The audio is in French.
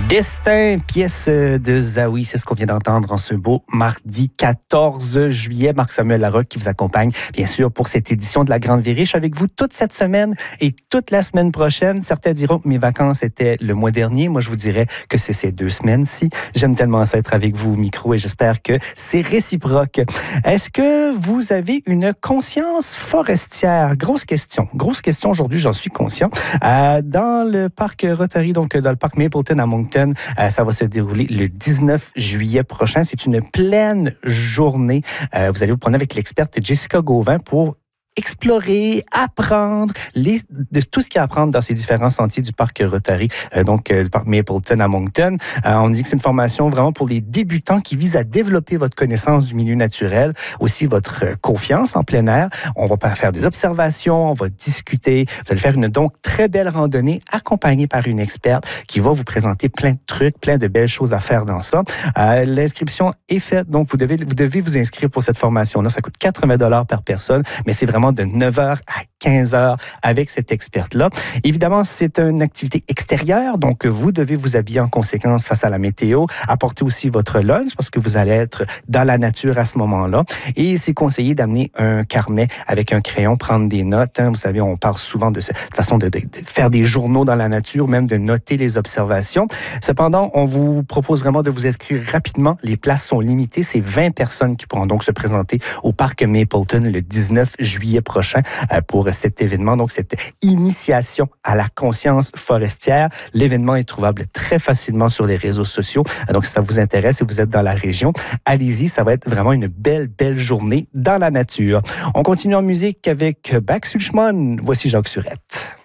Destin, pièce de Zawi, c'est ce qu'on vient d'entendre en ce beau mardi 14 juillet. Marc-Samuel Larocque qui vous accompagne, bien sûr, pour cette édition de La Grande Virée. Je suis avec vous toute cette semaine et toute la semaine prochaine. Certains diront que mes vacances étaient le mois dernier. Moi, je vous dirais que c'est ces 2 semaines-ci. J'aime tellement ça être avec vous au micro et j'espère que c'est réciproque. Est-ce que vous avez une conscience forestière? Grosse question aujourd'hui, j'en suis conscient. Dans le parc Rotary, donc dans le parc Mapleton à Moncton, ça va se dérouler le 19 juillet prochain. C'est une pleine journée. Vous allez vous prendre avec l'experte Jessica Gauvin pour explorer, apprendre de tout ce qu'il y a à apprendre dans ces différents sentiers du parc Rotary, le parc Mapleton à Moncton. On dit que c'est une formation vraiment pour les débutants qui vise à développer votre connaissance du milieu naturel, aussi votre confiance en plein air. On va faire des observations, on va discuter. Vous allez faire une donc très belle randonnée accompagnée par une experte qui va vous présenter plein de trucs, plein de belles choses à faire dans ça. L'inscription est faite, donc vous devez vous inscrire pour cette formation-là. Ça coûte 80 $ par personne, mais c'est vraiment de 9h à 15h avec cette experte-là. Évidemment, c'est une activité extérieure, donc vous devez vous habiller en conséquence face à la météo, apporter aussi votre lunch parce que vous allez être dans la nature à ce moment-là. Et c'est conseillé d'amener un carnet avec un crayon, prendre des notes. Vous savez, on parle souvent de cette façon de faire des journaux dans la nature, même de noter les observations. Cependant, on vous propose vraiment de vous inscrire rapidement. Les places sont limitées. C'est 20 personnes qui pourront donc se présenter au parc Mapleton le 19 juillet prochain pour cet événement, donc cette initiation à la conscience forestière. L'événement est trouvable très facilement sur les réseaux sociaux. Donc, si ça vous intéresse et vous êtes dans la région, allez-y, ça va être vraiment une belle journée dans la nature. On continue en musique avec Back Sulchman. Voici Jacques Surette.